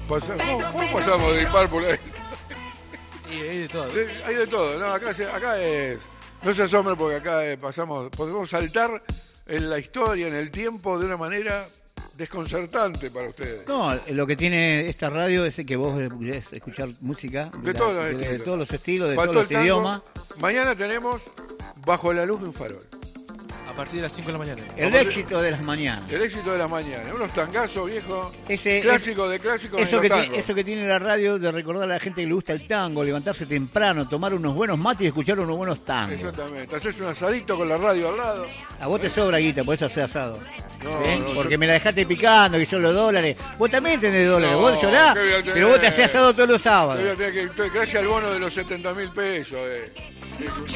¿Cómo pasamos de Purple ahí? Y hay de todo. Hay de todo, ¿no? Acá es... No se asombren porque acá podemos saltar en la historia, en el tiempo, de una manera desconcertante para ustedes. No, lo que tiene esta radio es que vos podés escuchar música de todos los estilos, de todos los estilos, de Faltó todos los tango. idiomas. Mañana tenemos Bajo la luz de un farol. A partir de las 5 de la mañana. El éxito de las mañanas. El éxito de la mañana. Unos tangazos, viejo. Ese, clásico de clásicos eso, de los tangos. eso que tiene la radio de recordar a la gente que le gusta el tango, levantarse temprano, tomar unos buenos mates y escuchar unos buenos tangos. Exactamente. Haces un asadito con la radio al lado. A vos te sobra guita, por eso hacer asado. No, porque me la dejaste picando, que son los dólares. Vos también tenés dólares, vos llorás, pero vos te hacés asado todos los sábados. Gracias al bono de los 70.000 pesos.